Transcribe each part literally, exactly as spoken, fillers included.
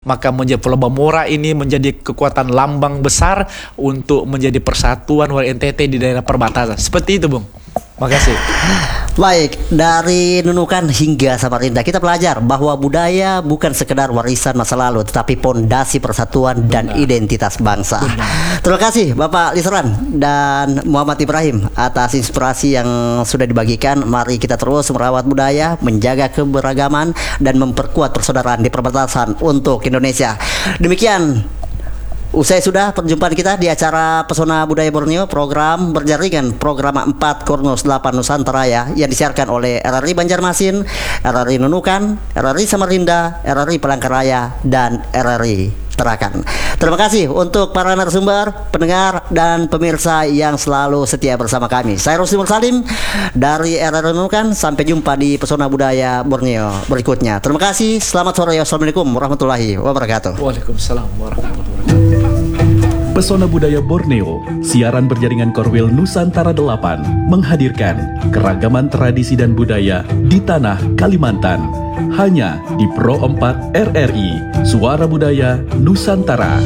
maka menjadi Pulau Bamora ini menjadi kekuatan lambang besar untuk menjadi persatuan warga N T T di daerah perbatasan. Seperti itu, Bung. Makasih. Baik, dari Nunukan hingga Samarinda kita belajar bahwa budaya bukan sekedar warisan masa lalu, tetapi pondasi persatuan dan Benar. identitas bangsa. Benar. Terima kasih Bapak Lisran dan Muhammad Ibrahim atas inspirasi yang sudah dibagikan. Mari kita terus merawat budaya, menjaga keberagaman, dan memperkuat persaudaraan di perbatasan untuk Indonesia. Demikian usai sudah perjumpaan kita di acara Pesona Budaya Borneo, program berjaringan program empat Kornos delapan Nusantara ya, yang disiarkan oleh R R I Banjarmasin, R R I Nunukan, R R I Samarinda, R R I Palangkaraya, dan R R I Tarakan. Terima kasih untuk para narasumber, pendengar, dan pemirsa yang selalu setia bersama kami. Saya Rusdi Mursalim dari R R I Nunukan. Sampai jumpa di Pesona Budaya Borneo berikutnya. Terima kasih. Selamat sore. Wassalamualaikum warahmatullahi wabarakatuh. Waalaikumsalam warahmatullahi wabarakatuh. Pesona Budaya Borneo, siaran berjaringan Korwil Nusantara delapan, menghadirkan keragaman tradisi dan budaya di tanah Kalimantan. Hanya di Pro empat R R I, Suara Budaya Nusantara.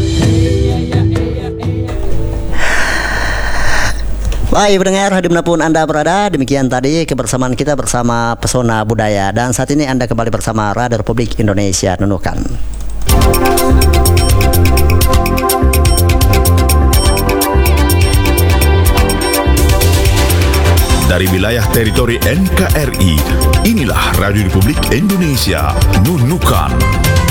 Baik pendengar, dimanapun Anda berada, demikian tadi kebersamaan kita bersama Pesona Budaya. Dan saat ini Anda kembali bersama Radio Republik Indonesia Nunukan. Dari wilayah teritori N K R I, inilah Radio Republik Indonesia Nunukan.